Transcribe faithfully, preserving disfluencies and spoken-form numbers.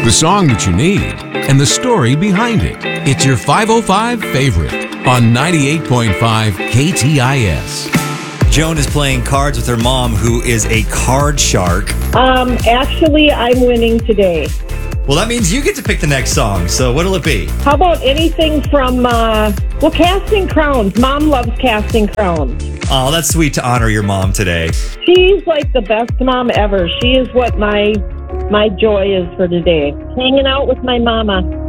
the song that you need, and the story behind it. It's your five oh five favorite on ninety-eight point five K T I S. Joan is playing cards with her mom, who is a card shark. Um, actually, I'm winning today. Well, that means you get to pick the next song. So what'll it be? How about anything from, uh, well, Casting Crowns. Mom loves Casting Crowns. Oh, that's sweet to honor your mom today. She's like the best mom ever. She is what my my joy is for today. Hanging out with my mama.